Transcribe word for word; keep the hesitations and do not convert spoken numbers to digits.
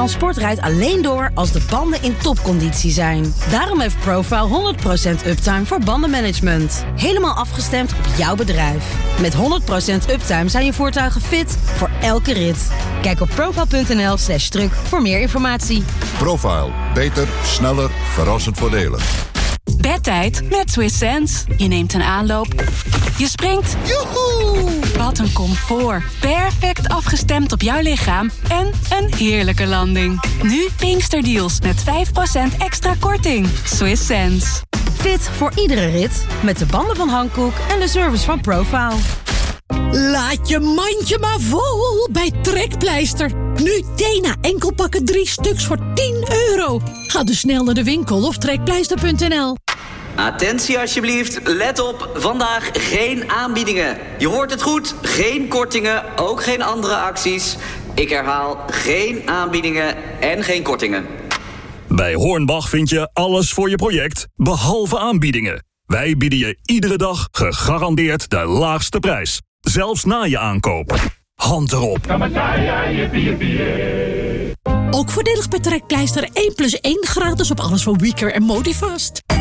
Transport rijdt alleen door als de banden in topconditie zijn. Daarom heeft Profile honderd procent uptime voor bandenmanagement. Helemaal afgestemd op jouw bedrijf. Met honderd procent uptime zijn je voertuigen fit voor elke rit. Kijk op profile.nl slash truck voor meer informatie. Profile. Beter, sneller, verrassend voordelig. Bedtijd met Swiss Sense. Je neemt een aanloop. Je springt. Joehoe! Wat een comfort. Perfect afgestemd op jouw lichaam. En een heerlijke landing. Nu Pinksterdeals met vijf procent extra korting. Swiss Sense. Fit voor iedere rit. Met de banden van Hankook en de service van Profile. Laat je mandje maar vol bij Trekpleister. Nu Tena enkelpakken drie stuks voor tien euro. Ga dus snel naar de winkel of trekpleister punt n l. Attentie alsjeblieft, let op, vandaag geen aanbiedingen. Je hoort het goed, geen kortingen, ook geen andere acties. Ik herhaal, geen aanbiedingen en geen kortingen. Bij Hornbach vind je alles voor je project, behalve aanbiedingen. Wij bieden je iedere dag gegarandeerd de laagste prijs. Zelfs na je aankoop. Hand erop. Ook voordelig bij Trekpleister één plus één gratis op alles van Weeker en Modifast.